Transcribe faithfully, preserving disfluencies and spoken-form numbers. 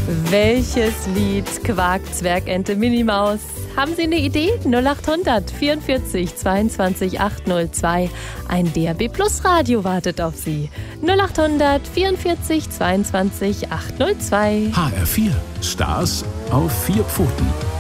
Welches Lied quakt Zwergente Minimaus? Haben Sie eine Idee? null acht hundert vierundvierzig zweiundzwanzig achthundertzwei. Ein D A B Plus Radio wartet auf Sie. null acht hundert vierundvierzig zweiundzwanzig achthundertzwei. H R vier. Stars auf vier Pfoten.